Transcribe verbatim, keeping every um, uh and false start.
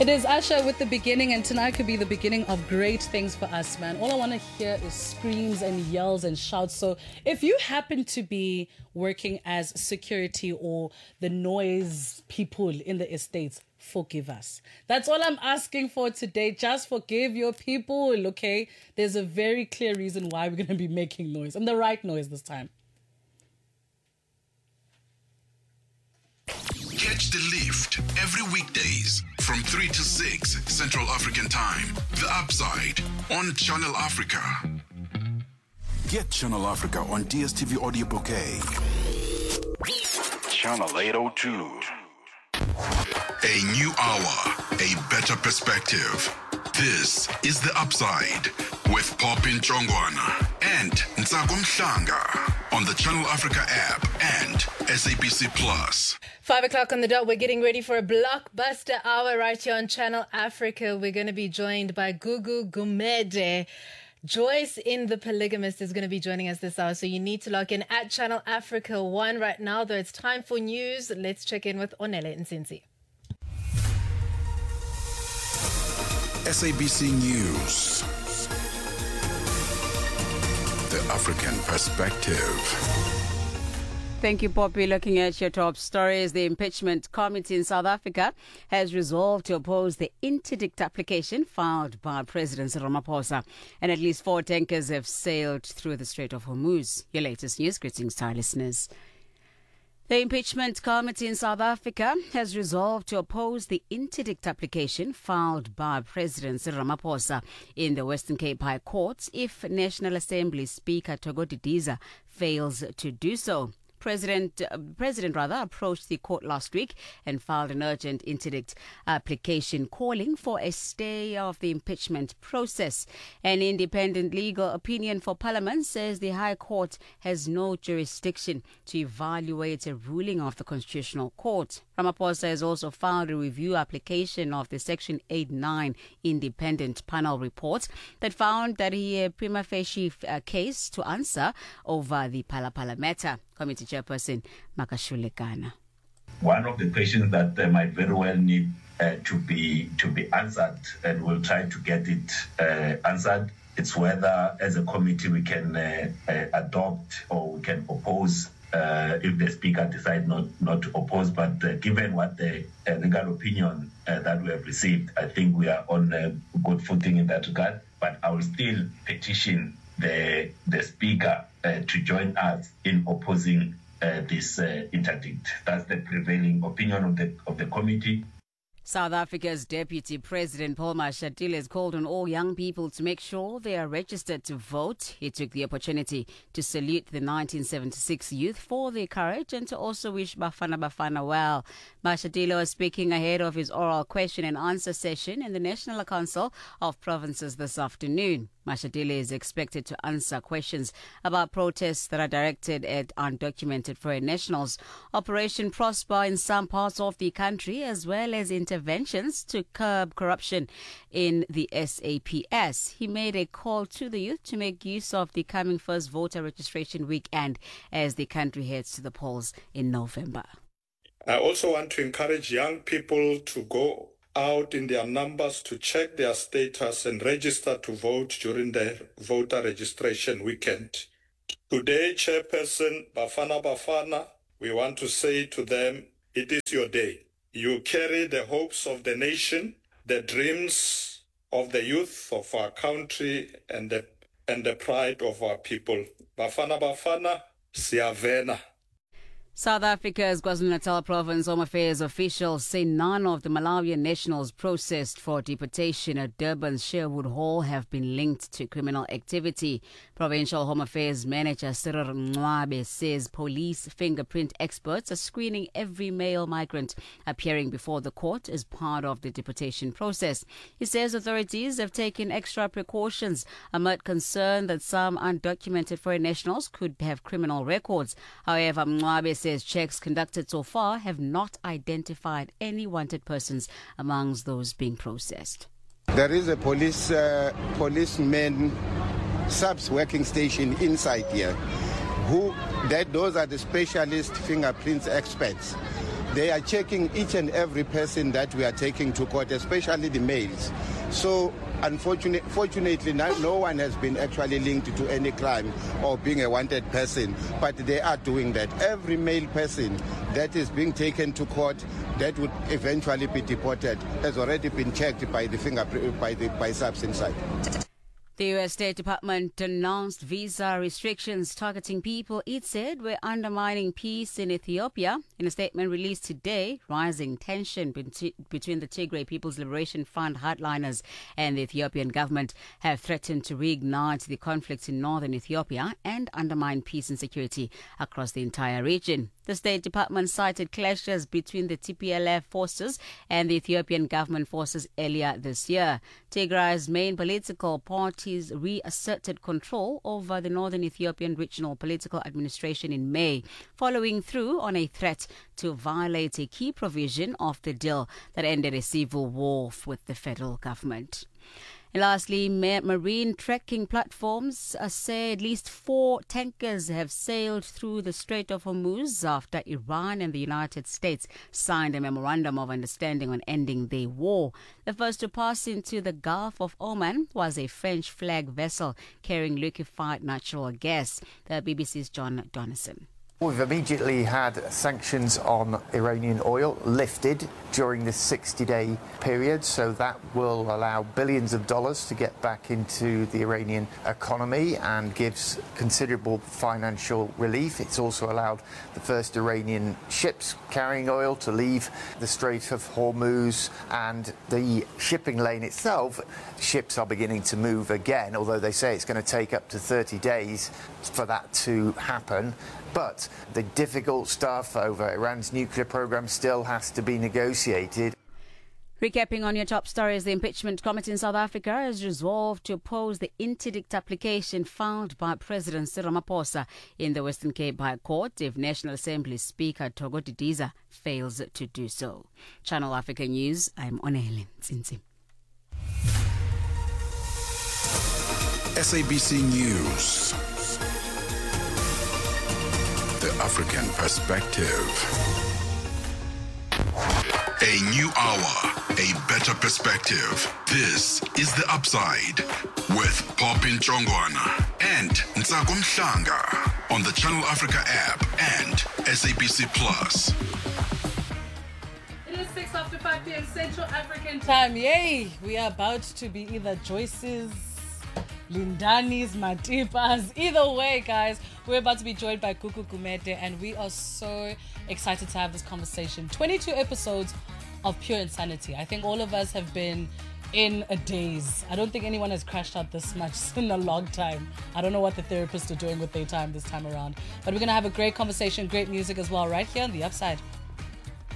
It is Asha with the beginning, and tonight could be the beginning of great things for us, man. All I want to hear is screams and yells and shouts. So if you happen to be working as security or the noise people in the estates, forgive us. That's all I'm asking for today. Just forgive your people, okay? There's a very clear reason why we're going to be making noise, and the right noise this time. Catch the lift every weekdays from three to six Central African Time. The Upside on Channel Africa. Get Channel Africa on D S T V Audio Bouquet. Channel eight oh two. A new hour, a better perspective. This is The Upside with Popin Chongwana and Ntsako Mhlanga on the Channel Africa app and S A B C Plus. Five o'clock on the dot. We're getting ready for a blockbuster hour right here on Channel Africa. We're going to be joined by Gugu Gumede. Joyce in The Polygamist is going to be joining us this hour, so you need to log in at Channel Africa one right now. Though it's time for news, let's check in with Onele Nsinzi. S A B C News. The African Perspective. Thank you, Poppy. Looking at your top stories, the impeachment committee in South Africa has resolved to oppose the interdict application filed by President Cyril Ramaphosa. And at least four tankers have sailed through the Strait of Hormuz. Your latest news. Greetings to our listeners. The impeachment committee in South Africa has resolved to oppose the interdict application filed by President Cyril Ramaphosa in the Western Cape High Court if National Assembly Speaker Thoko Didiza fails to do so. President, uh, President rather, approached the court last week and filed an urgent interdict application calling for a stay of the impeachment process. An independent legal opinion for Parliament says the High Court has no jurisdiction to evaluate a ruling of the Constitutional Court. Ramaphosa has also filed a review application of the Section eighty-nine independent panel report that found that he had a prima facie uh, case to answer over the Phala Phala matter. Committee Chairperson Makashule Kana. One of the questions that uh, might very well need uh, to be to be answered, and we'll try to get it uh, answered, it's whether as a committee we can uh, uh, adopt or we can oppose uh, if the Speaker decides not, not to oppose. But uh, given what the uh, legal opinion uh, that we have received, I think we are on a good footing in that regard. But I will still petition the the Speaker uh, to join us in opposing uh, this uh, interdict. That's the prevailing opinion of the of the committee. South Africa's Deputy President Paul Mashatile has called on all young people to make sure they are registered to vote. He took the opportunity to salute the nineteen seventy-six youth for their courage and to also wish Bafana Bafana well. Mashatile was speaking ahead of his oral question and answer session in the National Council of Provinces this afternoon. Mashatile is expected to answer questions about protests that are directed at undocumented foreign nationals, Operation Prosper in some parts of the country, as well as interventions to curb corruption in the S A P S. He made a call to the youth to make use of the coming first voter registration weekend as the country heads to the polls in November. I also want to encourage young people to go out in their numbers to check their status and register to vote during the voter registration weekend. Today, Chairperson Bafana Bafana, we want to say to them, it is your day. You carry the hopes of the nation, the dreams of the youth of our country, and the, and the pride of our people. Bafana Bafana, Siyavena. South Africa's KwaZulu-Natal Province Home Affairs officials say none of the Malawian nationals processed for deportation at Durban's Sherwood Hall have been linked to criminal activity. Provincial Home Affairs Manager Cyril Mncwabe says police fingerprint experts are screening every male migrant appearing before the court as part of the deportation process. He says authorities have taken extra precautions amid concern that some undocumented foreign nationals could have criminal records. However, Mncwabe says checks conducted so far have not identified any wanted persons amongst those being processed. There is a police uh, policeman subs working station inside here. Who that those are the specialist fingerprints experts they are checking each and every person that we are taking to court, especially the males. So unfortunately, fortunately, no, no one has been actually linked to any crime or being a wanted person, but they are doing that. Every male person that is being taken to court that would eventually be deported has already been checked by the fingerprint, by the by SAPS inside. The U S State Department announced visa restrictions targeting people it said were undermining peace in Ethiopia. In a statement released today, rising tension between the Tigray People's Liberation Front hardliners and the Ethiopian government have threatened to reignite the conflict in northern Ethiopia and undermine peace and security across the entire region. The State Department cited clashes between the T P L F forces and the Ethiopian government forces earlier this year. Tigray's main political parties reasserted control over the northern Ethiopian regional political administration in May, following through on a threat to violate a key provision of the deal that ended a civil war with the federal government. And lastly, marine trekking platforms say at least four tankers have sailed through the Strait of Hormuz after Iran and the United States signed a memorandum of understanding on ending their war. The first to pass into the Gulf of Oman was a French flag vessel carrying liquefied natural gas. The B B C's John Donison. We've immediately had sanctions on Iranian oil lifted during this sixty-day period, so that will allow billions of dollars to get back into the Iranian economy and gives considerable financial relief. It's also allowed the first Iranian ships carrying oil to leave the Strait of Hormuz, and the shipping lane itself, ships are beginning to move again, although they say it's going to take up to thirty days for that to happen. But the difficult stuff over Iran's nuclear program still has to be negotiated. Recapping on your top stories, the impeachment committee in South Africa has resolved to oppose the interdict application filed by President Cyril Ramaphosa in the Western Cape High Court if National Assembly Speaker Togo Didiza fails to do so. Channel Africa News, I'm Onele Nzinzi. S A B C News. The African Perspective. A new hour, a better perspective. This is The Upside with Popin Chongwana and Ntsako Mhlanga on the Channel Africa app and S A B C Plus. It is six after five p.m. Central African time. Yay! We are about to be either Joyce's, Lindani's, Matipa's. Either way, guys, we're about to be joined by Gugu Gumede, and we are so excited to have this conversation. twenty-two episodes of pure insanity. I think all of us have been in a daze. I don't think anyone has crashed out this much in a long time. I don't know what the therapists are doing with their time this time around. But we're going to have a great conversation, great music as well, right here on The Upside.